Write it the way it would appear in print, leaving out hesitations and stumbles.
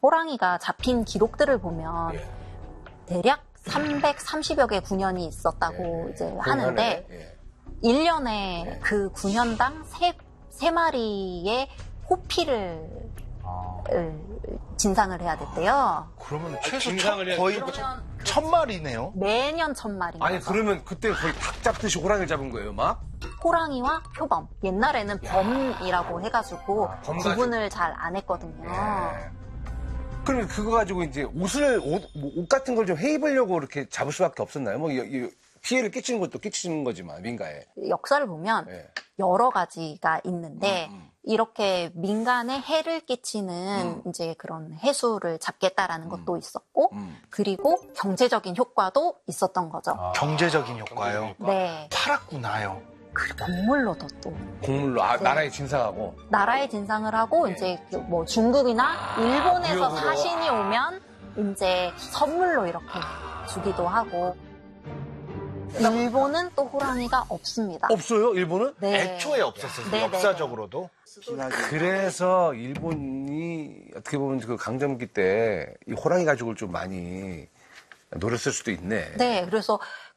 호랑이가 잡힌 기록들을 보면 대략 330여 개 군현이 있었다고 이제 하는데 1년에 그 군현당 3마리의 호피를 진상을 해야 됐대요. 그러면 최소 진상을 거의 1000마리네요. 매년 1000마리. 아니 그러면 그때 거의 닭 잡듯이 호랑이를 잡은 거예요, 막? 호랑이와 표범. 옛날에는 범이라고 해가지고 범 구분을 잘 안 했거든요. 그러면 그거 가지고 이제 옷 같은 걸 좀 해입으려고 이렇게 잡을 수밖에 없었나요? 뭐 피해를 끼치는 것도 끼치는 거지만 민가에. 역사를 보면 여러 가지가 있는데 이렇게 민간에 해를 끼치는 이제 그런 해수를 잡겠다라는 것도 있었고 그리고 경제적인 효과도 있었던 거죠. 경제적인 효과요? 네. 팔았구나요. 그 곡물로도 또 곡물로 나라에 진상하고. 나라에 진상을 하고 이제 뭐 중국이나 일본에서 무역으로. 사신이 오면 이제 선물로 이렇게 주기도 하고. 일본은 또 호랑이가 없습니다. 없어요, 일본은? 네. 애초에 없었어요. 네, 역사적으로도. 그래서 일본이 어떻게 보면 그 강점기 때 이 호랑이 가죽을 좀 많이 노렸을 수도 있네. 네, 그래서